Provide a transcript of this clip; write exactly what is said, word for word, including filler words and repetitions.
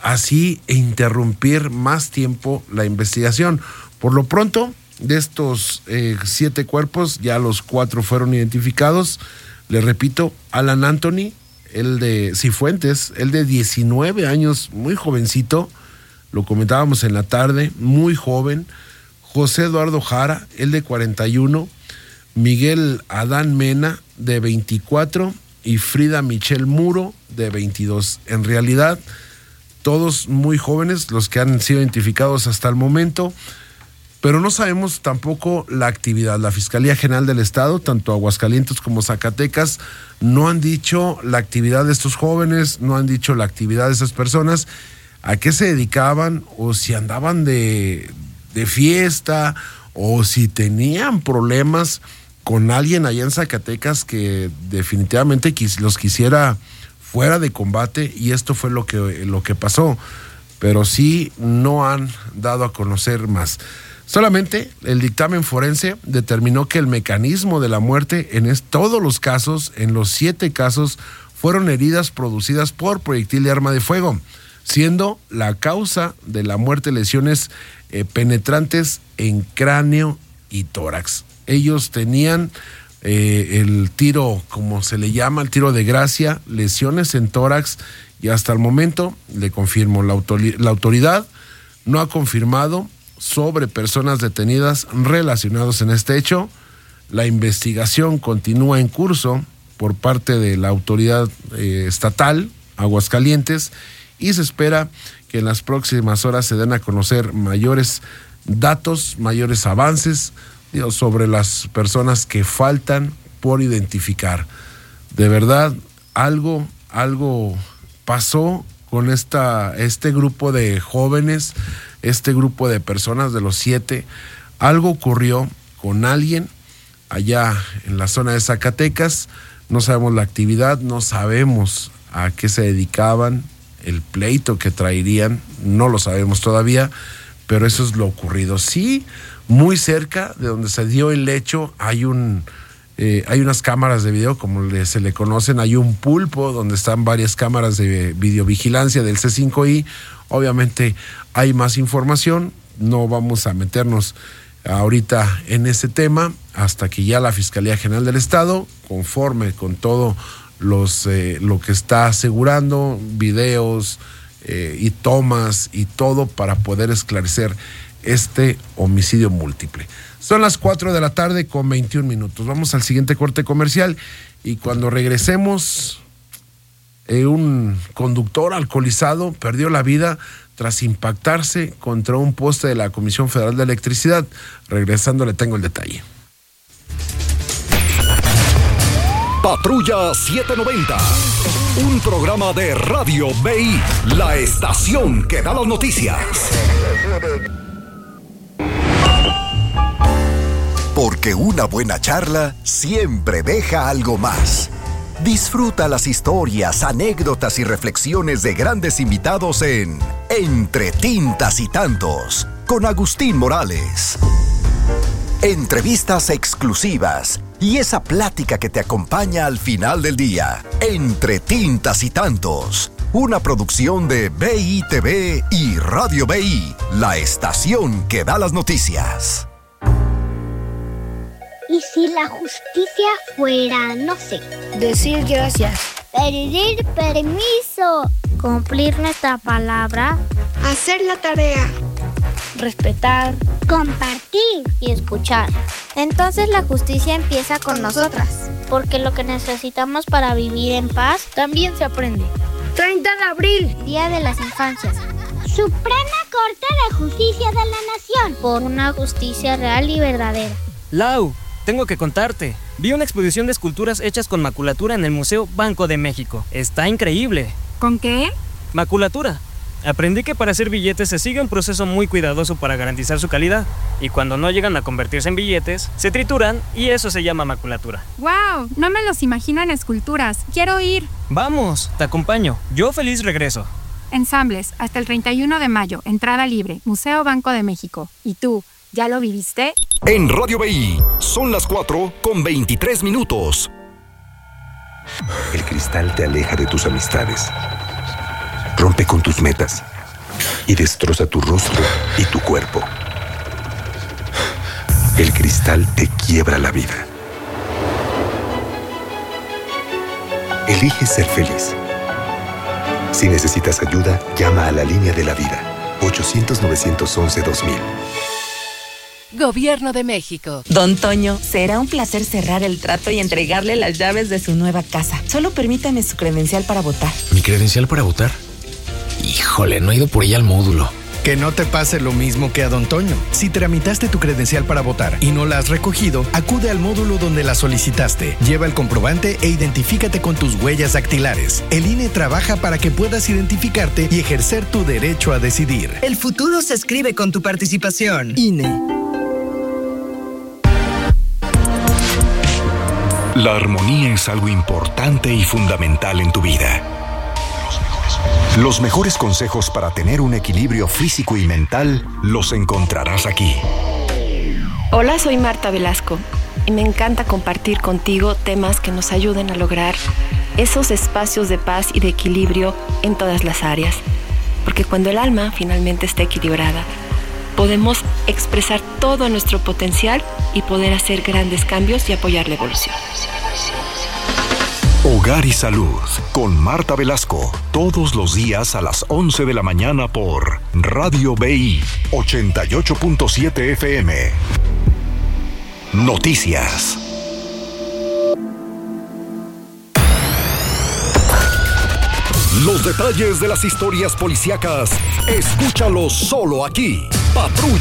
así e interrumpir más tiempo la investigación. Por lo pronto, de estos eh, siete cuerpos, ya los cuatro fueron identificados. Le repito, Alan Anthony, el de Cifuentes, el de diecinueve años, muy jovencito, lo comentábamos en la tarde, muy joven. José Eduardo Jara, el de cuarenta y uno, Miguel Adán Mena, de veinticuatro, y Frida Michelle Muro, de veintidós. En realidad, todos muy jóvenes, los que han sido identificados hasta el momento, pero no sabemos tampoco la actividad. La Fiscalía General del Estado, tanto Aguascalientes como Zacatecas, no han dicho la actividad de estos jóvenes, no han dicho la actividad de esas personas, a qué se dedicaban, o si andaban de, de fiesta, o si tenían problemas con alguien allá en Zacatecas que definitivamente quis, los quisiera fuera de combate, y esto fue lo que, lo que pasó. Pero sí no han dado a conocer más. Solamente el dictamen forense determinó que el mecanismo de la muerte en es, todos los casos, en los siete casos, fueron heridas producidas por proyectil de arma de fuego, siendo la causa de la muerte lesiones eh, penetrantes en cráneo y tórax. Ellos tenían eh, el tiro, como se le llama, el tiro de gracia, lesiones en tórax, y hasta el momento, le confirmo, la, autori- la autoridad no ha confirmado sobre personas detenidas relacionadas en este hecho. La investigación continúa en curso por parte de la autoridad eh, estatal, Aguascalientes, y se espera que en las próximas horas se den a conocer mayores datos, mayores avances, digo, sobre las personas que faltan por identificar. De verdad, algo, algo pasó con esta, este grupo de jóvenes, este grupo de personas de los siete. Algo ocurrió con alguien allá en la zona de Zacatecas. No sabemos la actividad, no sabemos a qué se dedicaban, el pleito que traerían, no lo sabemos todavía, pero eso es lo ocurrido. Sí, muy cerca de donde se dio el hecho hay un eh, hay unas cámaras de video, como le, se le conocen, hay un pulpo donde están varias cámaras de videovigilancia del C cinco I. Obviamente hay más información, no vamos a meternos ahorita en ese tema hasta que ya la Fiscalía General del Estado, conforme con todo los eh, lo que está asegurando, videos eh, y tomas y todo para poder esclarecer este homicidio múltiple. Son las cuatro de la tarde con veintiún minutos. Vamos al siguiente corte comercial, y cuando regresemos, eh, un conductor alcoholizado perdió la vida tras impactarse contra un poste de la Comisión Federal de Electricidad. Regresando le tengo el detalle. Patrulla setecientos noventa, un programa de Radio B I, la estación que da las noticias. Porque una buena charla siempre deja algo más. Disfruta las historias, anécdotas y reflexiones de grandes invitados en Entre Tintas y Tantos, con Agustín Morales. Entrevistas exclusivas y esa plática que te acompaña al final del día. Entre Tintas y Tantos, una producción de B I T V y Radio B I, la estación que da las noticias. ¿Y si la justicia fuera, no sé, decir gracias, pedir permiso, cumplir nuestra palabra, hacer la tarea, respetar, compartir y escuchar? Entonces la justicia empieza con nosotras, porque lo que necesitamos para vivir en paz también se aprende. treinta de abril, Día de las Infancias. Suprema Corte de Justicia de la Nación. Por una justicia real y verdadera. Lau, tengo que contarte. Vi una exposición de esculturas hechas con maculatura en el Museo Banco de México. Está increíble. ¿Con qué? Maculatura. Aprendí que para hacer billetes se sigue un proceso muy cuidadoso para garantizar su calidad. Y cuando no llegan a convertirse en billetes, se trituran y eso se llama maculatura. ¡Wow! No me los imagino en esculturas. ¡Quiero ir! Vamos, te acompaño. Yo feliz regreso. Ensambles, hasta el treinta y uno de mayo. Entrada libre. Museo Banco de México. ¿Y tú? ¿Ya lo viviste? En Radio B I, son las cuatro con veintitrés minutos. El cristal te aleja de tus amistades. rompe con tus metas y destroza tu rostro y tu cuerpo. El cristal te quiebra la vida. Elige ser feliz. Si necesitas ayuda, llama a la línea de la vida. ochocientos, novecientos once, dos mil. Gobierno de México. Don Toño, será un placer cerrar el trato y entregarle las llaves de su nueva casa. Solo permítame su credencial para votar. ¿Mi credencial para votar? Híjole, no he ido por ella al módulo. Que no te pase lo mismo que a Don Toño. Si tramitaste tu credencial para votar y no la has recogido, acude al módulo donde la solicitaste. Lleva el comprobante e identifícate con tus huellas dactilares. El I N E trabaja para que puedas identificarte y ejercer tu derecho a decidir. El futuro se escribe con tu participación. I N E. La armonía es algo importante y fundamental en tu vida. Los mejores consejos para tener un equilibrio físico y mental los encontrarás aquí. Hola, soy Marta Velasco y me encanta compartir contigo temas que nos ayuden a lograr esos espacios de paz y de equilibrio en todas las áreas. Porque cuando el alma finalmente está equilibrada, podemos expresar todo nuestro potencial y poder hacer grandes cambios y apoyar la evolución. Hogar y Salud, con Marta Velasco, todos los días a las once de la mañana por Radio B I ochenta y ocho punto siete F M. Noticias. Los detalles de las historias policíacas, escúchalos solo aquí. Patrulla.